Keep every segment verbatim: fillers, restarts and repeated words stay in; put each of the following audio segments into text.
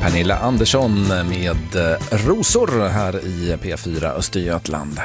Pernilla Andersson med Rosor här i P fyra Östergötland.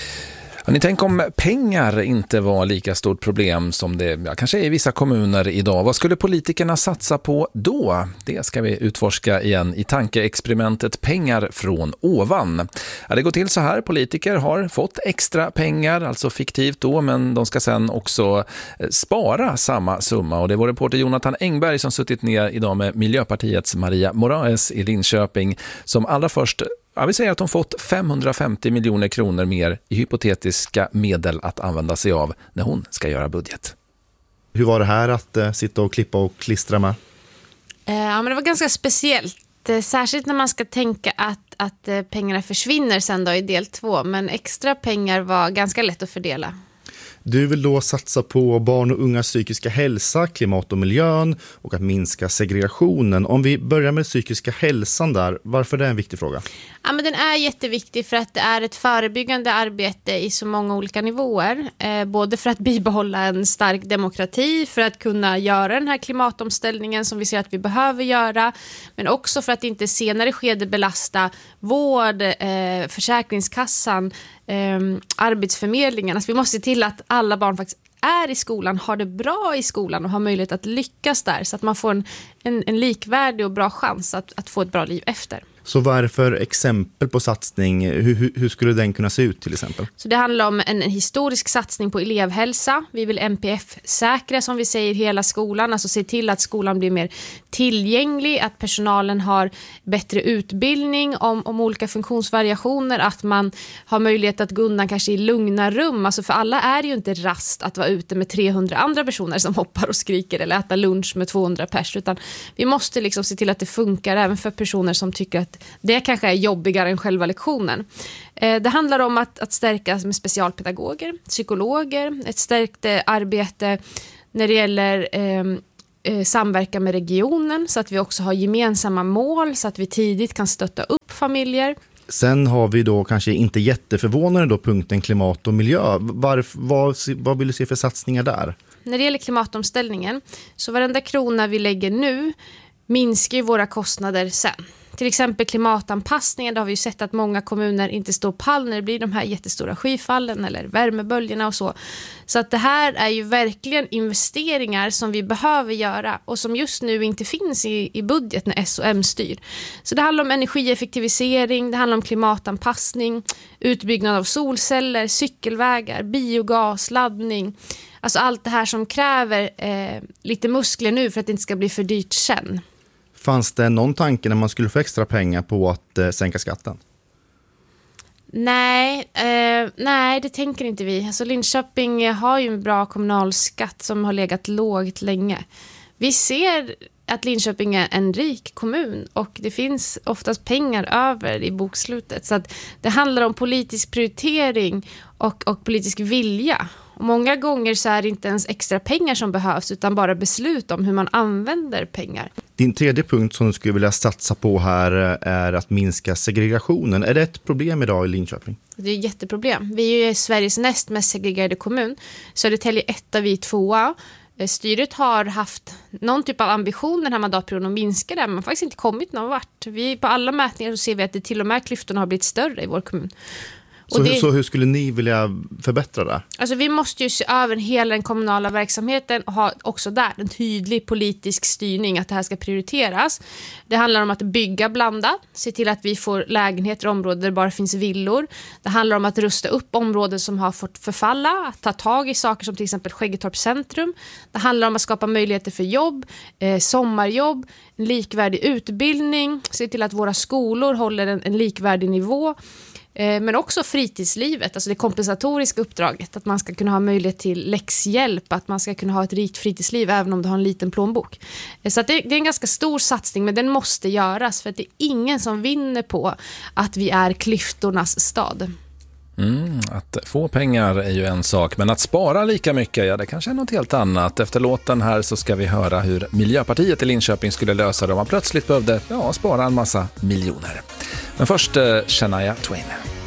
Ni tänker om pengar inte var lika stort problem som det ja, kanske är i vissa kommuner idag. Vad skulle politikerna satsa på då? Det ska vi utforska igen i tankeexperimentet Pengar från ovan. Ja, det går till så här. Politiker har fått extra pengar, alltså fiktivt då, men de ska sedan också spara samma summa. Och det var reporter Jonathan Engberg som suttit ner idag med Miljöpartiets Maria Moraes i Linköping som allra först Ja, vi säger att de fått femhundrafemtio miljoner kronor mer i hypotetiska medel att använda sig av när hon ska göra budget. Hur var det här att uh, sitta och klippa och klistra med? Uh, ja, men det var ganska speciellt. Uh, särskilt när man ska tänka att, att uh, pengarna försvinner sen då i del två. Men extra pengar var ganska lätt att fördela. Du vill då satsa på barn och ungas psykiska hälsa, klimat och miljön och att minska segregationen. Om vi börjar med psykiska hälsan där, varför är det en viktig fråga? Ja, men den är jätteviktig för att det är ett förebyggande arbete i så många olika nivåer. Eh, både för att bibehålla en stark demokrati, för att kunna göra den här klimatomställningen som vi ser att vi behöver göra. Men också för att inte senare skede belasta vård, eh, försäkringskassan, eh, arbetsförmedlingen. Alltså vi måste se till att alla barn faktiskt är i skolan, har det bra i skolan och har möjlighet att lyckas där så att man får en, en, en likvärdig och bra chans att, att få ett bra liv efter. Så vad är det för exempel på satsning? Hur, hur, hur skulle den kunna se ut till exempel? Så det handlar om en, en historisk satsning på elevhälsa. Vi vill N P F-säkra som vi säger hela skolan. Alltså se till att skolan blir mer tillgänglig. Att personalen har bättre utbildning om, om olika funktionsvariationer. Att man har möjlighet att gå undan kanske i lugna rum. Alltså för alla är det ju inte rast att vara ute med trehundra andra personer som hoppar och skriker. Eller äta lunch med tvåhundra pers. Utan vi måste liksom se till att det funkar även för personer som tycker att det kanske är jobbigare än själva lektionen. Eh, det handlar om att, att stärka med specialpedagoger, psykologer, ett stärkt eh, arbete när det gäller eh, eh, samverkan med regionen så att vi också har gemensamma mål så att vi tidigt kan stötta upp familjer. Sen har vi då kanske inte jätteförvånande då punkten klimat och miljö. Varför, vad, vad vill du se för satsningar där? När det gäller klimatomställningen så varenda krona vi lägger nu minskar ju våra kostnader sen. Till exempel klimatanpassningen, då har vi ju sett att många kommuner inte står pall när det blir de här jättestora skyfallen eller värmeböljorna och så. Så att det här är ju verkligen investeringar som vi behöver göra och som just nu inte finns i, i budget när S och M styr. Så det handlar om energieffektivisering, det handlar om klimatanpassning, utbyggnad av solceller, cykelvägar, biogas, laddning. Alltså allt det här som kräver eh, lite muskler nu för att det inte ska bli för dyrt sen. Fanns det någon tanke när man skulle få extra pengar på att eh, sänka skatten? Nej, eh, nej, det tänker inte vi. Alltså Linköping har ju en bra kommunalskatt som har legat lågt länge. Vi ser att Linköping är en rik kommun och det finns oftast pengar över i bokslutet. Så att det handlar om politisk prioritering och, och politisk vilja. Och många gånger så är det inte ens extra pengar som behövs utan bara beslut om hur man använder pengar. Din tredje punkt som du skulle vilja satsa på här är att minska segregationen. Är det ett problem idag i Linköping? Det är ett jätteproblem. Vi är ju Sveriges näst mest segregerade kommun. Södertälje etta, vi tvåa. Styret har haft någon typ av ambition den här mandatperioden att minska det, men har faktiskt inte kommit någon vart. Vi, på alla mätningar så ser vi att det till och med klyftorna har blivit större i vår kommun. Så, det, hur, så hur skulle ni vilja förbättra det? Alltså vi måste ju se över hela den kommunala verksamheten och ha också där en tydlig politisk styrning att det här ska prioriteras. Det handlar om att bygga blandat, se till att vi får lägenheter i områden där det bara finns villor. Det handlar om att rusta upp områden som har fått förfalla, att ta tag i saker som till exempel Skäggetorps centrum. Det handlar om att skapa möjligheter för jobb, eh, sommarjobb, en likvärdig utbildning, se till att våra skolor håller en, en likvärdig nivå. Men också fritidslivet, alltså det kompensatoriska uppdraget, att man ska kunna ha möjlighet till läxhjälp, att man ska kunna ha ett rikt fritidsliv även om du har en liten plånbok. Så att det, det är en ganska stor satsning, men den måste göras för att det är ingen som vinner på att vi är klyftornas stad. Mm, att få pengar är ju en sak, men att spara lika mycket, ja det kanske är något helt annat. Efter låten här så ska vi höra hur Miljöpartiet i Linköping skulle lösa det om man plötsligt behövde ja, spara en massa miljoner. Men först eh, Shania Twain.